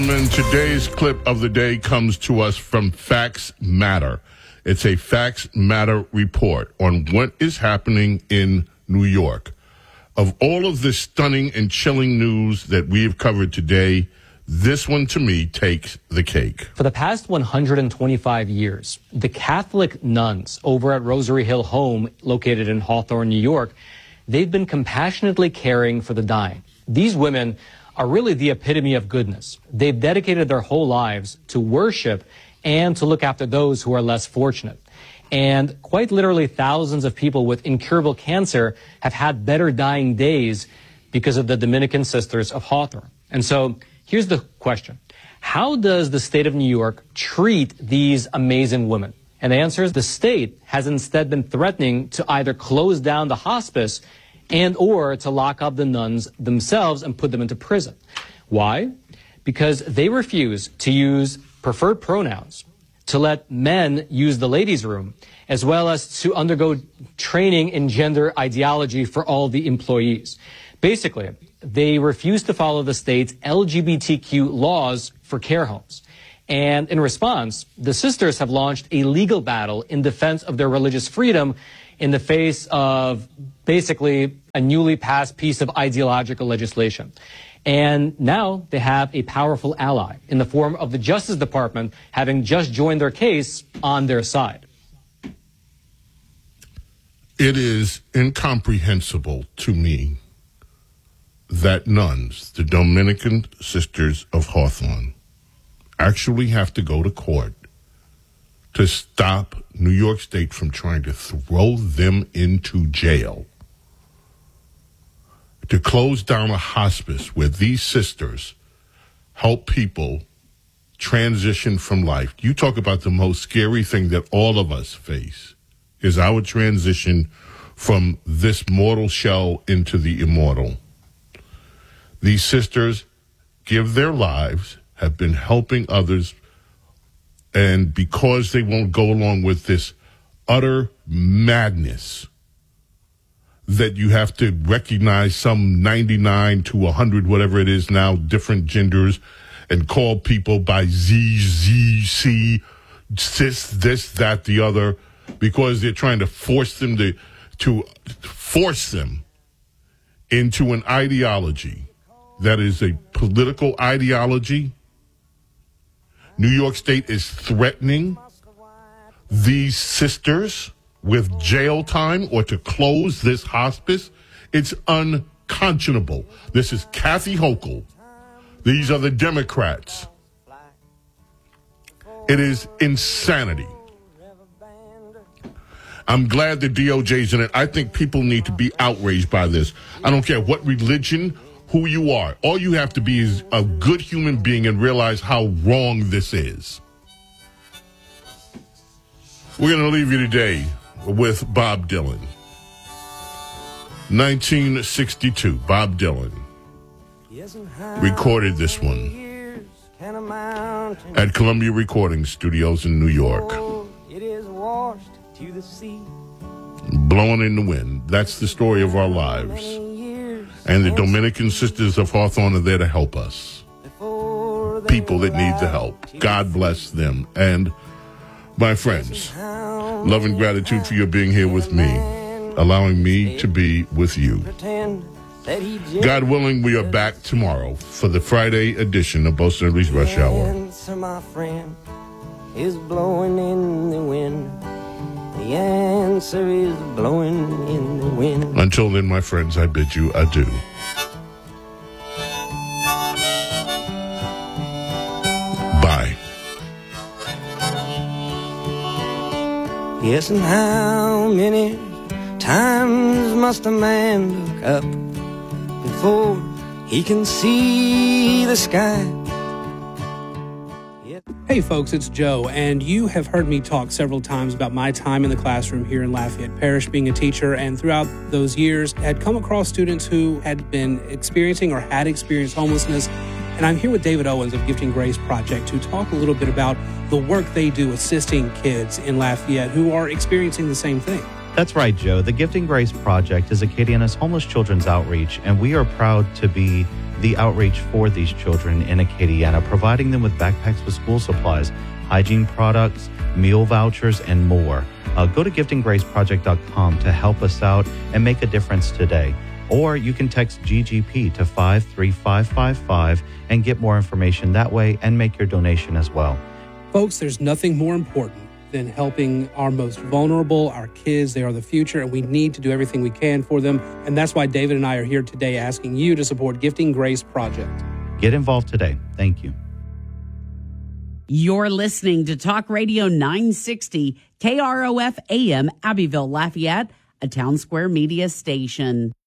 And today's clip of the day comes to us from Facts Matter. It's a Facts Matter report on what is happening in New York. Of all of the stunning and chilling news that we have covered today, this one to me takes the cake. For the past 125 years, the Catholic nuns over at Rosary Hill Home, located in Hawthorne, New York, they've been compassionately caring for the dying. These women are really the epitome of goodness. They've dedicated their whole lives to worship and to look after those who are less fortunate. And quite literally, thousands of people with incurable cancer have had better dying days because of the Dominican Sisters of Hawthorne. And so here's the question. How does the state of New York treat these amazing women? And the answer is the state has instead been threatening to either close down the hospice and or to lock up the nuns themselves and put them into prison. Why? Because they refuse to use preferred pronouns, to let men use the ladies' room, as well as to undergo training in gender ideology for all the employees. Basically, they refuse to follow the state's LGBTQ laws for care homes. And in response, the sisters have launched a legal battle in defense of their religious freedom in the face of basically a newly passed piece of ideological legislation. And now they have a powerful ally in the form of the Justice Department, having just joined their case on their side. It is incomprehensible to me that nuns, the Dominican Sisters of Hawthorne, actually have to go to court to stop New York State from trying to throw them into jail, to close down a hospice where these sisters help people transition from life. You talk about the most scary thing that all of us face is our transition from this mortal shell into the immortal. These sisters give their lives, have been helping others, and because they won't go along with this utter madness that you have to recognize some 99 to 100, whatever it is now, different genders, and call people by Z, C, cis, this, that, the other, because they're trying to force them to force them into an ideology that is a political ideology. New York State is threatening these sisters with jail time or to close this hospice. It's unconscionable. This is Kathy Hochul. These are the Democrats. It is insanity. I'm glad the DOJ's in it. I think people need to be outraged by this. I don't care what religion, who you are. All you have to be is a good human being and realize how wrong this is. We're going to leave you today with Bob Dylan. 1962, Bob Dylan recorded this one at Columbia Recording Studios in New York. It is washed to the sea. Blowing in the wind. That's the story of our lives. And the Dominican Sisters of Hawthorne are there to help us. People that need the help. God bless them. And my friends, love and gratitude for your being here with me, allowing me to be with you. God willing, we are back tomorrow for the Friday edition of Bo Snerdley's Rush Hour. Answer, my friend, is blowing in the wind. The answer is blowing in the wind. Until then, my friends, I bid you adieu. Bye. Yes, and how many times must a man look up before he can see the sky? Hey folks, it's Joe, and you have heard me talk several times about my time in the classroom here in Lafayette Parish being a teacher, and throughout those years had come across students who had been experiencing or had experienced homelessness. And I'm here with David Owens of Gifting Grace Project to talk a little bit about the work they do assisting kids in Lafayette who are experiencing the same thing. That's right, Joe. The Gifting Grace Project is Acadiana's homeless children's outreach, and we are proud to be the outreach for these children in Acadiana, providing them with backpacks with school supplies, hygiene products, meal vouchers, and more. Go to giftinggraceproject.com to help us out and make a difference today. Or you can text GGP to 53555 and get more information that way and make your donation as well. Folks, there's nothing more important than helping our most vulnerable, our kids. They are the future, and we need to do everything we can for them. And that's why David and I are here today asking you to support Gifting Grace Project. Get involved today. Thank you. You're listening to Talk Radio 960, KROF AM, Abbeville, Lafayette, a Town Square Media station.